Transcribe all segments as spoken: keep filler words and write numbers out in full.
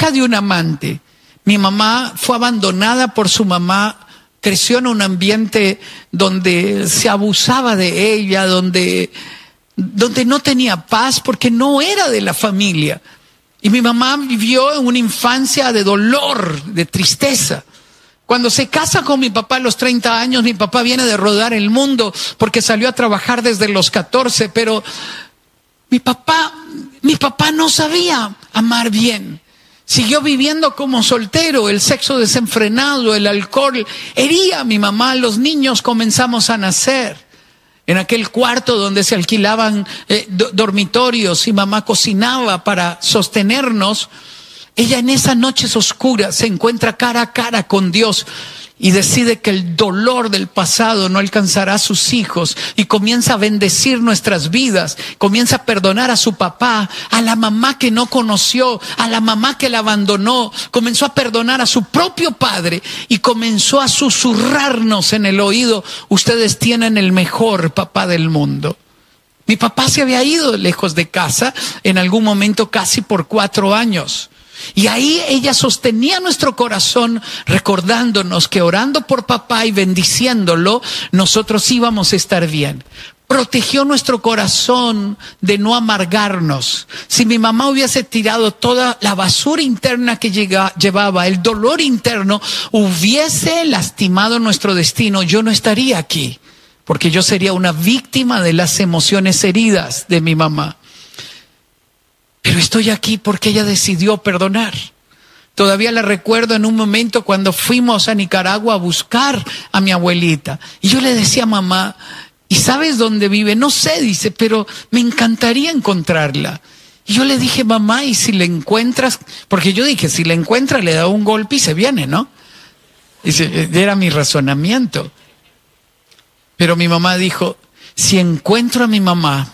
hija de un amante. Mi mamá fue abandonada por su mamá, creció en un ambiente donde se abusaba de ella, donde, donde no tenía paz porque no era de la familia. Y mi mamá vivió en una infancia de dolor, de tristeza. Cuando se casa con mi papá a los treinta años, mi papá viene de rodar el mundo porque salió a trabajar desde los catorce, pero mi papá, mi papá no sabía amar bien. Siguió viviendo como soltero, el sexo desenfrenado, el alcohol hería a mi mamá. Los niños comenzamos a nacer en aquel cuarto donde se alquilaban eh, do- dormitorios y mamá cocinaba para sostenernos. Ella en esas noches oscuras se encuentra cara a cara con Dios y decide que el dolor del pasado no alcanzará a sus hijos y comienza a bendecir nuestras vidas, comienza a perdonar a su papá, a la mamá que no conoció, a la mamá que la abandonó, comenzó a perdonar a su propio padre y comenzó a susurrarnos en el oído: ustedes tienen el mejor papá del mundo. Mi papá se había ido lejos de casa en algún momento casi por cuatro años. Y ahí ella sostenía nuestro corazón recordándonos que orando por papá y bendiciéndolo, nosotros íbamos a estar bien. Protegió nuestro corazón de no amargarnos. Si mi mamá hubiese tirado toda la basura interna que llega, llevaba, el dolor interno, hubiese lastimado nuestro destino, yo no estaría aquí, porque yo sería una víctima de las emociones heridas de mi mamá. Pero estoy aquí porque ella decidió perdonar. Todavía la recuerdo en un momento cuando fuimos a Nicaragua a buscar a mi abuelita. Y yo le decía a mamá: ¿y sabes dónde vive? No sé, dice, pero me encantaría encontrarla. Y yo le dije: mamá, ¿y si la encuentras? Porque yo dije, si la encuentras le da un golpe y se viene, ¿no? Ese era mi razonamiento. Pero mi mamá dijo: si encuentro a mi mamá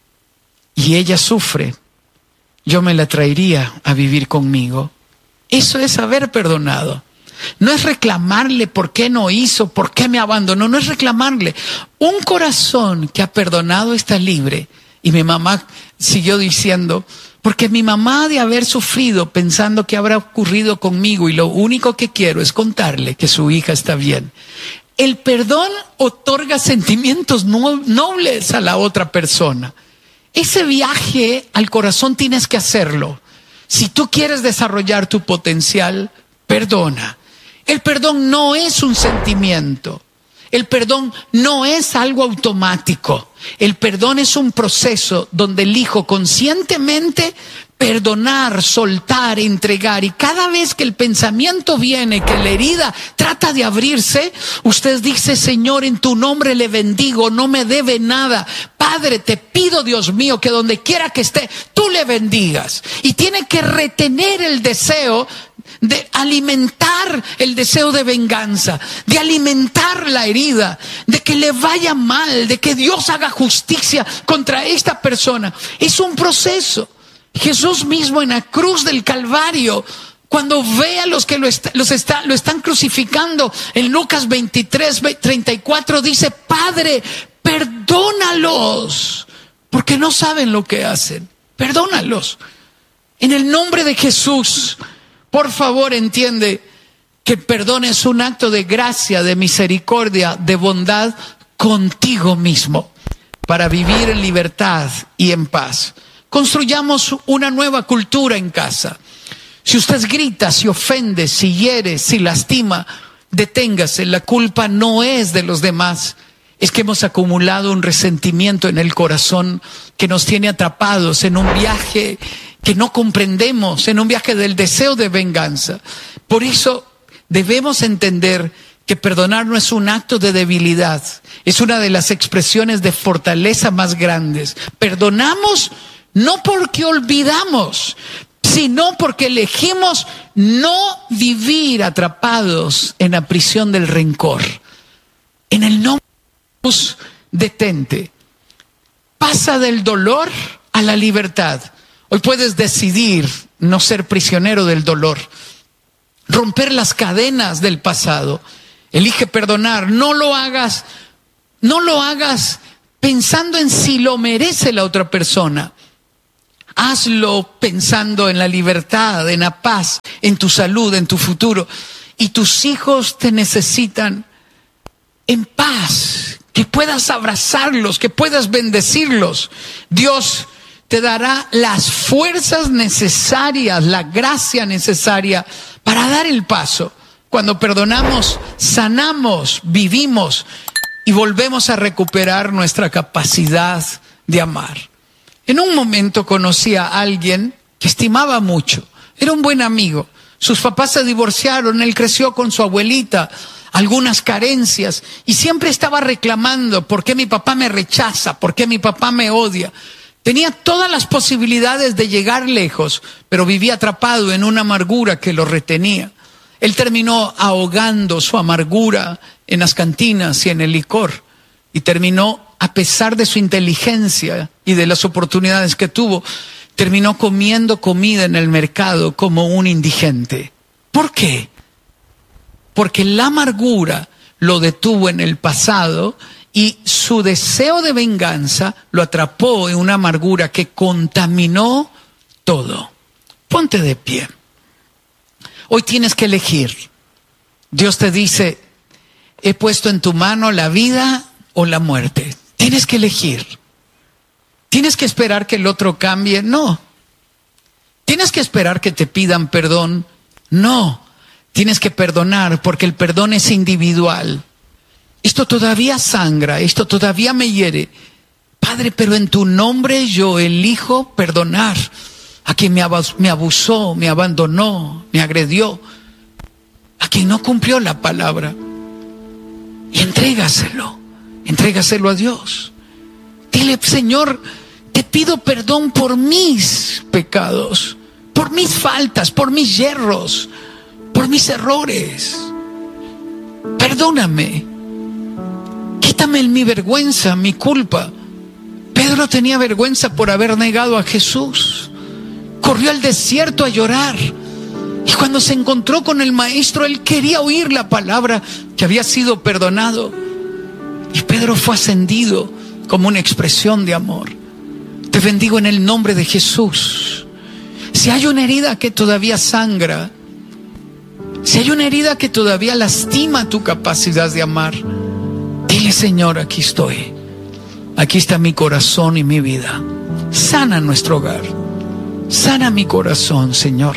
y ella sufre, yo me la traería a vivir conmigo. Eso es haber perdonado. No es reclamarle por qué no hizo, por qué me abandonó. No es reclamarle. Un corazón que ha perdonado está libre. Y mi mamá siguió diciendo: porque mi mamá ha de haber sufrido pensando qué habrá ocurrido conmigo y lo único que quiero es contarle que su hija está bien. El perdón otorga sentimientos no- nobles a la otra persona. Ese viaje al corazón tienes que hacerlo. Si tú quieres desarrollar tu potencial, perdona. El perdón no es un sentimiento. El perdón no es algo automático. El perdón es un proceso donde elijo conscientemente perdonar, soltar, entregar. Y cada vez que el pensamiento viene, que la herida trata de abrirse, usted dice: Señor, en tu nombre le bendigo, no me debe nada. Padre, te pido, Dios mío, que donde quiera que esté, tú le bendigas. Y tiene que retener el deseo de alimentar el deseo de venganza, de alimentar la herida, de que le vaya mal, de que Dios haga justicia contra esta persona. Es un proceso. Jesús mismo en la cruz del Calvario, cuando ve a los que lo, está, los está, lo están crucificando, en Lucas veintitrés, treinta y cuatro dice: Padre, perdónalos, porque no saben lo que hacen. Perdónalos. En el nombre de Jesús, por favor, entiende que el perdón es un acto de gracia, de misericordia, de bondad contigo mismo, para vivir en libertad y en paz. Construyamos una nueva cultura en casa. Si usted grita, si ofende, si hiere, si lastima, deténgase. La culpa no es de los demás. Es que hemos acumulado un resentimiento en el corazón que nos tiene atrapados en un viaje que no comprendemos, en un viaje del deseo de venganza. Por eso debemos entender que perdonar no es un acto de debilidad, es una de las expresiones de fortaleza más grandes. Perdonamos no porque olvidamos, sino porque elegimos no vivir atrapados en la prisión del rencor. En el nombre de Jesús, detente. Pasa del dolor a la libertad. Hoy puedes decidir no ser prisionero del dolor, romper las cadenas del pasado. Elige perdonar. No lo hagas, no lo hagas pensando en si lo merece la otra persona. Hazlo pensando en la libertad, en la paz, en tu salud, en tu futuro. Y tus hijos te necesitan en paz, que puedas abrazarlos, que puedas bendecirlos. Dios te dará las fuerzas necesarias, la gracia necesaria para dar el paso. Cuando perdonamos, sanamos, vivimos y volvemos a recuperar nuestra capacidad de amar. En un momento conocí a alguien que estimaba mucho. Era un buen amigo. Sus papás se divorciaron, él creció con su abuelita, algunas carencias, y siempre estaba reclamando: ¿por qué mi papá me rechaza? ¿Por qué mi papá me odia? Tenía todas las posibilidades de llegar lejos, pero vivía atrapado en una amargura que lo retenía. Él terminó ahogando su amargura en las cantinas y en el licor, y terminó, a pesar de su inteligencia y de las oportunidades que tuvo, terminó comiendo comida en el mercado como un indigente. ¿Por qué? Porque la amargura lo detuvo en el pasado y su deseo de venganza lo atrapó en una amargura que contaminó todo. Ponte de pie. Hoy tienes que elegir. Dios te dice: he puesto en tu mano la vida o la muerte. Tienes que elegir. ¿Tienes que esperar que el otro cambie? No. ¿Tienes que esperar que te pidan perdón? No. Tienes que perdonar, porque el perdón es individual. Esto todavía sangra, esto todavía me hiere. Padre, pero en tu nombre yo elijo perdonar a quien me abusó, me abandonó, me agredió, a quien no cumplió la palabra. Y entrégaselo, entrégaselo a Dios. Dile: Señor, te pido perdón por mis pecados, por mis faltas, por mis yerros, por mis errores. Perdóname. Quítame mi vergüenza, mi culpa. Pedro tenía vergüenza por haber negado a Jesús. Corrió al desierto a llorar. Y cuando se encontró con el maestro, él quería oír la palabra que había sido perdonado. Y Pedro fue ascendido como una expresión de amor. Te bendigo en el nombre de Jesús. Si hay una herida que todavía sangra, si hay una herida que todavía lastima tu capacidad de amar, dile: Señor, aquí estoy. Aquí está mi corazón y mi vida. Sana nuestro hogar. Sana mi corazón, Señor.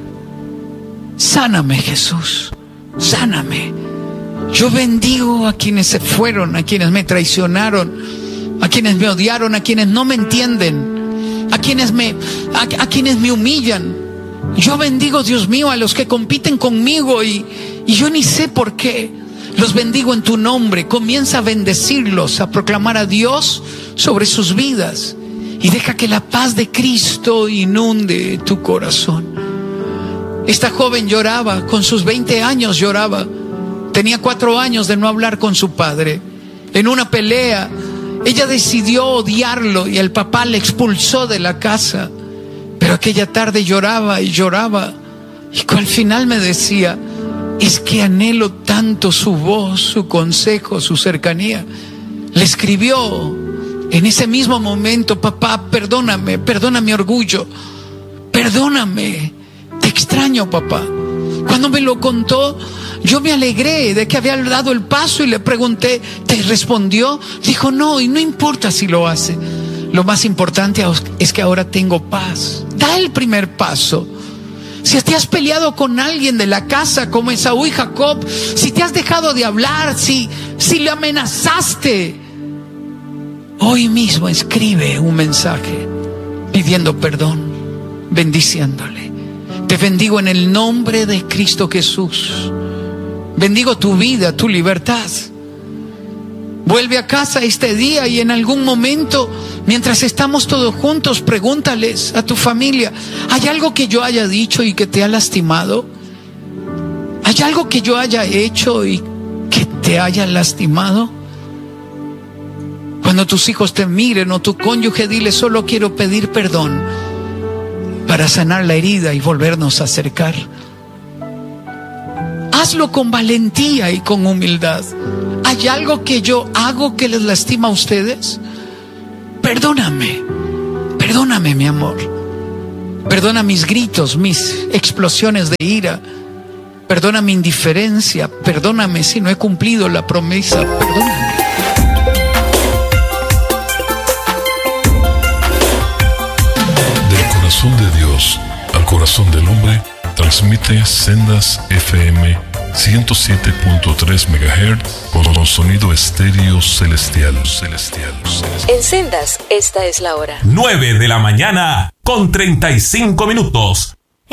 Sáname, Jesús. Sáname. Yo bendigo a quienes se fueron, a quienes me traicionaron, a quienes me odiaron, a quienes no me entienden, a quienes me, a, a quienes me humillan. Yo bendigo, Dios mío, a los que compiten conmigo y, y yo ni sé por qué. Los bendigo en tu nombre. Comienza a bendecirlos, a proclamar a Dios sobre sus vidas. Y deja que la paz de Cristo inunde tu corazón. Esta joven lloraba, con sus veinte años lloraba. Tenía cuatro años de no hablar con su padre. En una pelea, ella decidió odiarlo y el papá le expulsó de la casa. Pero aquella tarde lloraba y lloraba. Y al final me decía: es que anhelo tanto su voz, su consejo, su cercanía. Le escribió en ese mismo momento: papá, perdóname, perdona mi orgullo, perdóname, te extraño, papá. Cuando me lo contó, yo me alegré de que había dado el paso y le pregunté: ¿te respondió? Dijo: no, y no importa si lo hace. Lo más importante es que ahora tengo paz. Da el primer paso. Si te has peleado con alguien de la casa como Esaú y Jacob, si te has dejado de hablar, si, si le amenazaste, hoy mismo escribe un mensaje pidiendo perdón, bendiciéndole. Te bendigo en el nombre de Cristo Jesús. Bendigo tu vida, tu libertad. Vuelve a casa este día y en algún momento, mientras estamos todos juntos, pregúntales a tu familia: ¿hay algo que yo haya dicho y que te ha lastimado? ¿Hay algo que yo haya hecho y que te haya lastimado? Cuando tus hijos te miren o tu cónyuge, dile: solo quiero pedir perdón para sanar la herida y volvernos a acercar. Hazlo con valentía y con humildad. ¿Hay algo que yo hago que les lastima a ustedes? Perdóname, perdóname, mi amor. Perdona mis gritos, mis explosiones de ira. Perdona mi indiferencia. Perdóname si no he cumplido la promesa. Perdóname. Del corazón de Dios al corazón del hombre, transmite Sendas F M ciento siete punto tres megahertz con sonido estéreo celestial, celestial, celestial. En Sendas, esta es la hora. nueve de la mañana con treinta y cinco minutos.